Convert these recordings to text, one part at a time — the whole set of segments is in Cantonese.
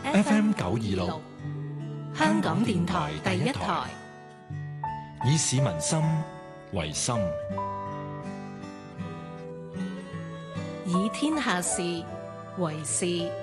FM 926，香港電台第一台，以市民心為心，以天下事為事。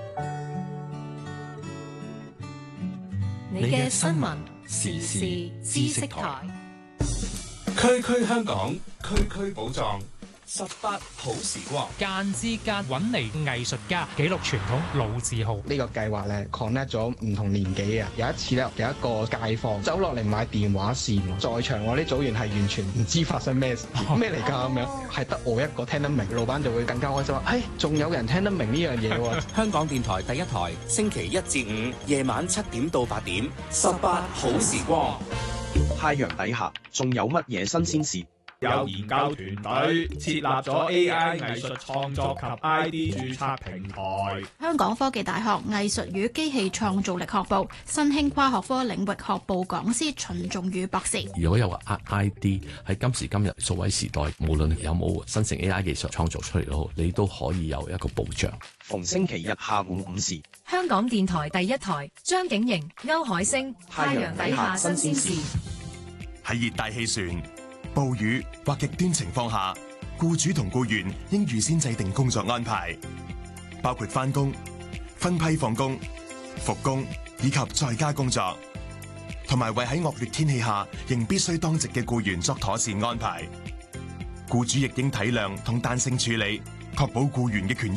你嘅新聞時事知識台， 區區香港，區區寶藏，18好時光。 間之間揾嚟藝術家，記錄傳統老字號。 呢個計劃咧 connect 咗唔同年紀啊！有一次咧，有一個街坊走落嚟買電話線，在場我啲組員係完全唔知發生咩事，咩嚟㗎咁樣，係得我一個聽得明，老闆就會更加開心話：誒，仲有人聽得明呢樣嘢喎！ 香港電台第一台，星期1至5夜晚7點到8點，18好時光。 太陽底下仲有乜嘢新鮮事？ 有研究團隊設立咗 AI 藝術創作及 ID 註冊平台。 香港科技大學藝術與機器創造力學部新興跨學科領域學部講師秦仲宇博士。 如果有個 ID 喺今時今日數位時代，無論有冇新型 AI 技術創造出嚟都好，你都可以有一個保障。 逢星期日下午5時， 香港電台第一台，張景瑩、歐海星，太陽底下新鮮事。 喺熱帶氣旋、暴雨或極端情況下，僱主同僱員應預先制定工作安排，包括返工、分批放工、復工以及在家工作，同埋為喺惡劣天氣下仍必須當值嘅僱員作妥善安排。僱主亦應體諒同彈性處理，確保僱員嘅權益